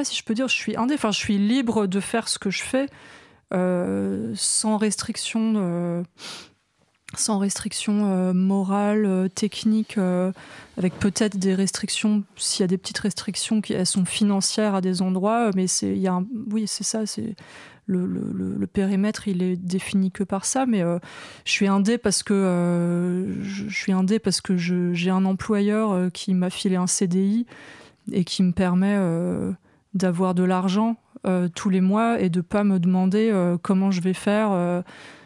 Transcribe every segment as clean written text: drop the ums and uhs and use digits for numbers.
pas si je peux dire je suis indé. Enfin, je suis libre de faire ce que je fais sans restriction. Sans restriction morale, technique, avec peut-être des restrictions, s'il y a des petites restrictions elles sont financières à des endroits, mais oui, c'est ça, c'est le périmètre, il est défini que par ça, mais je suis indé parce que j'ai un employeur qui m'a filé un CDI et qui me permet d'avoir de l'argent tous les mois et de pas me demander comment je vais faire.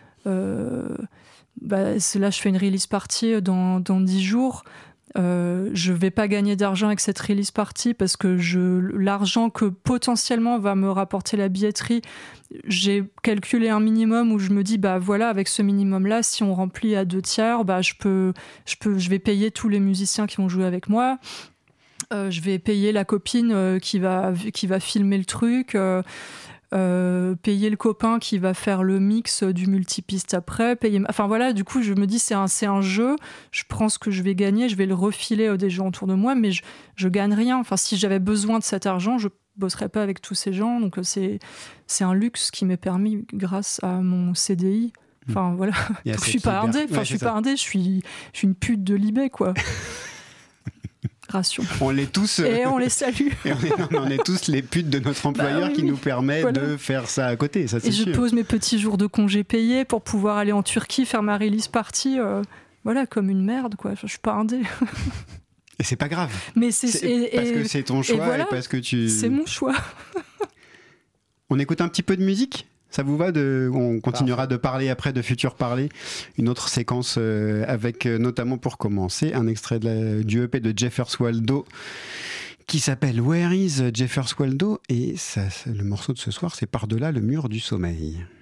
Là, je fais une release party dans 10 jours. Je vais pas gagner d'argent avec cette release party parce que l'argent que potentiellement va me rapporter la billetterie, j'ai calculé un minimum où je me dis voilà, avec ce minimum là, si on remplit à 2/3, je vais payer tous les musiciens qui vont jouer avec moi. Je vais payer la copine qui va filmer le truc. Payer le copain qui va faire le mix du multipiste après, enfin voilà, du coup je me dis c'est un jeu, je prends ce que je vais gagner, je vais le refiler des gens autour de moi, mais je gagne rien. Enfin, si j'avais besoin de cet argent, je bosserais pas avec tous ces gens, donc c'est un luxe qui m'est permis grâce à mon CDI. Enfin voilà, je suis pas indé, je suis une pute de l'eBay, quoi. Ration. On l'est tous. Et on les salue. On est tous les putes de notre employeur qui nous permet de faire ça à côté, ça c'est sûr. Et je pose mes petits jours de congé payés pour pouvoir aller en Turquie faire ma release party, comme une merde, quoi. Enfin, je suis pas indé. Et c'est pas grave. Mais parce que c'est ton choix et parce que tu... C'est mon choix. On écoute un petit peu de musique ? Ça vous va on continuera de parler après de Futur Parler, une autre séquence avec notamment pour commencer un extrait du EP de Jeffers Waldo qui s'appelle Where is Jeffers Waldo, et le morceau de ce soir c'est Par-delà le mur du sommeil.